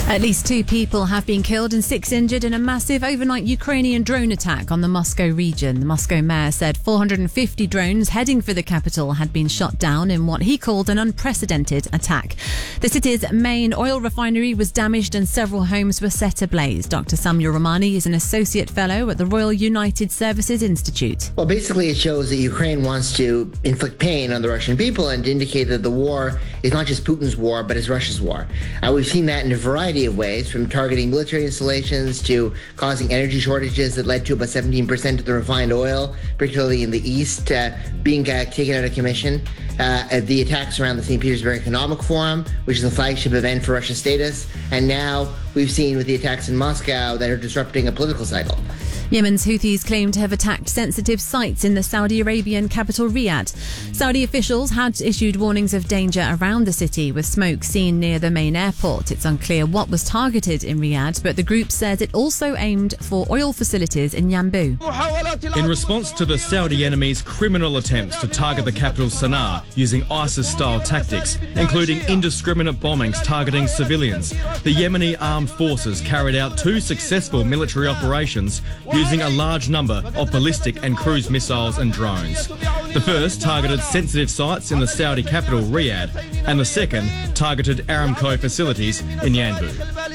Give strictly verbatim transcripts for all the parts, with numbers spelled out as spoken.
At least two people have been killed and six injured in a massive overnight Ukrainian drone attack on the Moscow region. The Moscow mayor said four hundred fifty drones heading for the capital had been shot down in what he called an unprecedented attack. The city's main oil refinery was damaged and several homes were set ablaze. Doctor Samuel Romani is an associate fellow at the Royal United Services Institute. Well, basically it shows that Ukraine wants to inflict pain on the Russian people and to indicate that the war is not just Putin's war, but it's Russia's war. Uh, we've seen that in a variety of ways, from targeting military installations to causing energy shortages that led to about seventeen percent of the refined oil, particularly in the east, uh, being uh, taken out of commission. Uh, the attacks around the Saint Petersburg Economic Forum, which is a flagship event for Russia's status, and now we've seen with the attacks in Moscow that are disrupting a political cycle. Yemen's Houthis claim to have attacked sensitive sites in the Saudi Arabian capital Riyadh. Saudi officials had issued warnings of danger around the city, with smoke seen near the main airport. It's unclear what was targeted in Riyadh, but the group says it also aimed for oil facilities in Yanbu. In response to the Saudi enemy's criminal attempts to target the capital Sana'a using ISIS-style tactics, including indiscriminate bombings targeting civilians, the Yemeni armed forces carried out two successful military operations using a large number of ballistic and cruise missiles and drones. The first targeted sensitive sites in the Saudi capital Riyadh, and the second targeted Aramco facilities in Yanbu.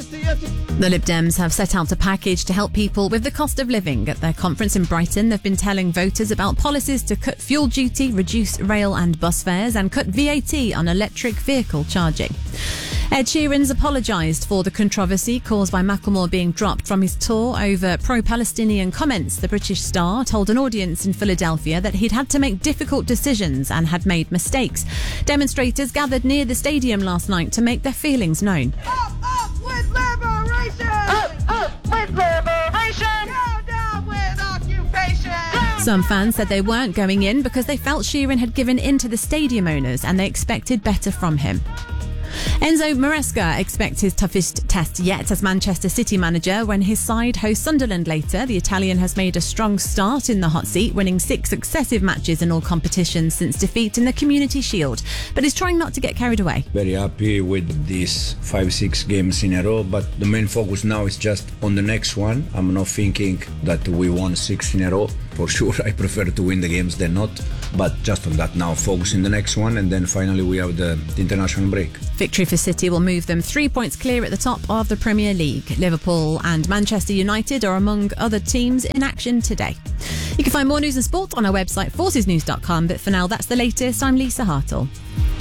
The Lib Dems have set out a package to help people with the cost of living. At their conference in Brighton, they've been telling voters about policies to cut fuel duty, reduce rail and bus fares, and cut V A T on electric vehicle charging. Ed Sheeran's apologised for the controversy caused by Macklemore being dropped from his tour over pro-Palestinian comments. The British star told an audience in Philadelphia that he'd had to make difficult decisions and had made mistakes. Demonstrators gathered near the stadium last night to make their feelings known. Up, up with liberation! Up, up with liberation! Down, down with occupation! Down, Some fans said they weren't going in because they felt Sheeran had given in to the stadium owners and they expected better from him. Enzo Maresca expects his toughest test yet as Manchester City manager when his side hosts Sunderland later. The Italian has made a strong start in the hot seat, winning six successive matches in all competitions since defeat in the Community Shield, but is trying not to get carried away. Very happy with these five, six games in a row, but the main focus now is just on the next one. I'm not thinking that we won six in a row. For sure, I prefer to win the games than not, but just on that now, focus in the next one, and then finally we have the, the international break. Victory for City will move them three points clear at the top of the Premier League. Liverpool and Manchester United are among other teams in action today. You can find more news and sport on our website, forces news dot com, but for now, that's the latest. I'm Lisa Hartle.